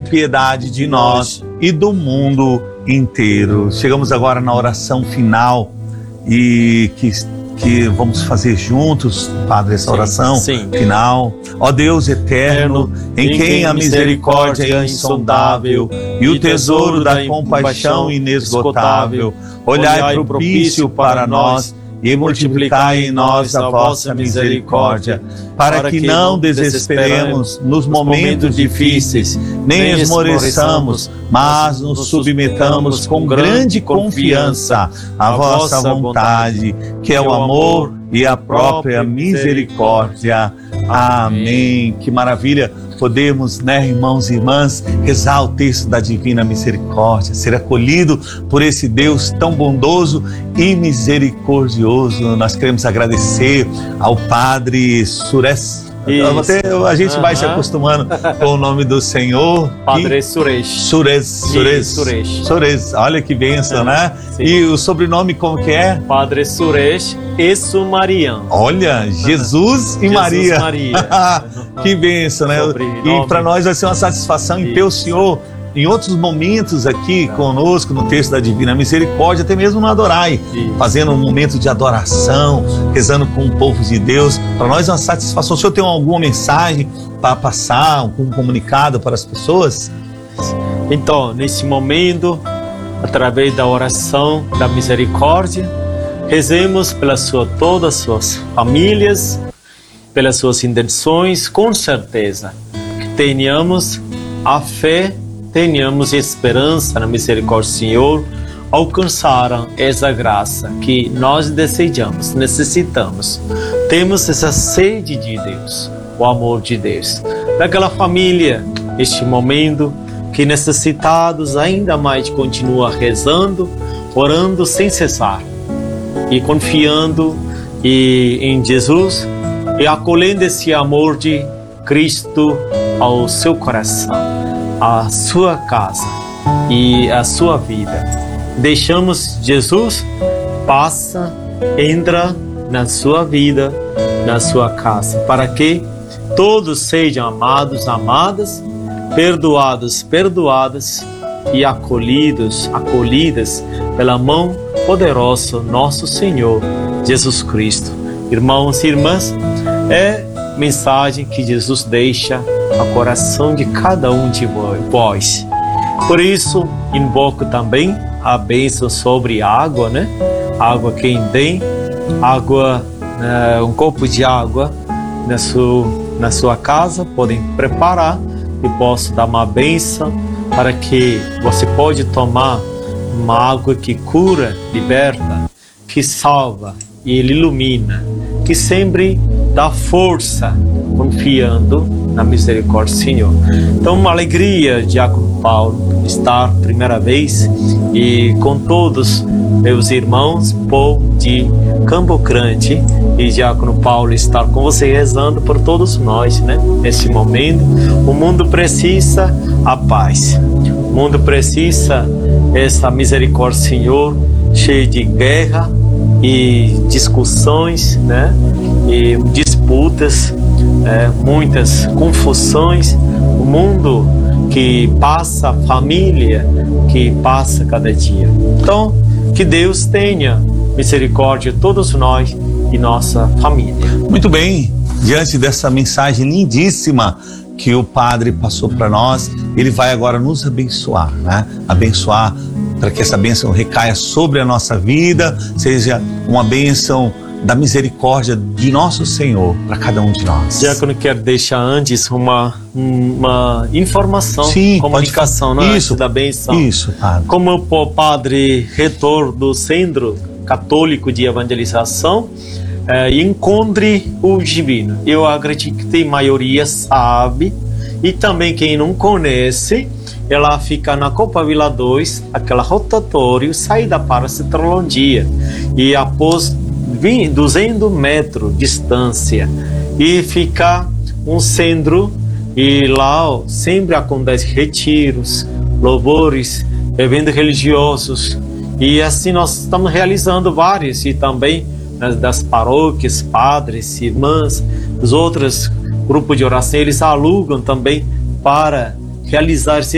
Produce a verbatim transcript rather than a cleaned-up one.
piedade de nós e do mundo inteiro. Chegamos agora na oração final e que, que vamos fazer juntos, Padre, essa sim, oração sim. final. Ó Deus eterno, em quem a misericórdia é insondável e o tesouro da compaixão inesgotável, olhai propício para nós e multiplicai em nós a vossa misericórdia, para que não desesperemos nos momentos difíceis, nem esmoreçamos, mas nos submetamos com grande confiança à vossa vontade, que é o amor e a própria misericórdia. Amém. Que maravilha podemos, né, irmãos e irmãs, rezar o texto da Divina Misericórdia, ser acolhido por esse Deus tão bondoso e misericordioso. Nós queremos agradecer ao Padre Suresh. Até a gente uhum. vai se acostumando com o nome do Senhor. Padre e... Suresh. Suresh. Suresh. Suresh. Suresh. Olha que bênção, é, né? Sim. E o sobrenome como que é? Padre Suresh Esumarian. Olha, Jesus e Jesus Maria. Maria. Que bênção, né? E para nós vai ser uma satisfação em ter o Senhor em outros momentos aqui conosco no texto da Divina Misericórdia, até mesmo no Adorai, Isso. fazendo um momento de adoração, rezando com o povo de Deus. Para nós é uma satisfação. O senhor tem alguma mensagem para passar, algum comunicado para as pessoas? Então, nesse momento, através da oração da misericórdia, rezemos pela sua, todas as suas famílias, pelas suas intenções, com certeza, que tenhamos a fé, tenhamos esperança na misericórdia do Senhor, alcançaram essa graça que nós desejamos, necessitamos. Temos essa sede de Deus, o amor de Deus. Daquela família, este momento, que necessitados ainda mais continua rezando, orando sem cessar e confiando e, em Jesus e acolhendo esse amor de Cristo ao seu coração, à sua casa e à sua vida. Deixamos Jesus, passa, entra na sua vida, na sua casa, para que todos sejam amados, amadas, perdoados, perdoadas e acolhidos, acolhidas pela mão poderosa nosso Senhor Jesus Cristo. Irmãos e irmãs, é mensagem que Jesus deixa ao coração de cada um de vós. Por isso, invoco também a bênção sobre a água, né? Água quem tem, água, uh, um copo de água na sua, na sua casa, podem preparar e posso dar uma bênção para que você pode tomar uma água que cura, liberta, que salva e ele ilumina, que sempre dá força, confiando na misericórdia do Senhor. Então, uma alegria, Diácono Paulo, estar primeira vez e com todos meus irmãos, povo de Campo Grande, e Diácono Paulo estar com você rezando por todos nós, né? Nesse momento, o mundo precisa a paz. O mundo precisa essa misericórdia do Senhor, cheia de guerra e discussões, né? E disputas, é, muitas confusões. O mundo que passa, a família que passa cada dia. Então, que Deus tenha misericórdia de todos nós e nossa família. Muito bem, diante dessa mensagem lindíssima que o Padre passou para nós, ele vai agora nos abençoar, né? Abençoar para que essa bênção recaia sobre a nossa vida, seja uma bênção da misericórdia de nosso Senhor para cada um de nós. Diácono, quero deixar antes uma, uma informação, Sim, comunicação, pode... né? Isso, da bênção. Isso, Padre. Como o Padre reitor do Centro Católico de Evangelização, é, encontre o divino. Eu acredito que a maioria sabe, e também quem não conhece, ela fica na Copa Vila dois, aquela rotatória, saída para Citrolândia, e após duzentos metros de distância, e fica um centro, e lá ó, sempre acontece retiros, louvores, eventos religiosos, e assim nós estamos realizando vários, e também né, das paróquias, padres, irmãs, os outros grupos de oração, eles alugam também para realizar esse